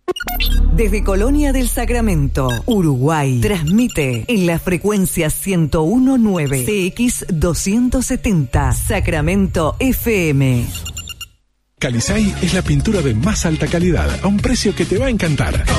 Desde Colonia del Sacramento, Uruguay, transmite en la frecuencia 101.9 CX 270 Sacramento FM. Calisay es la pintura de más alta calidad a un precio que te va a encantar.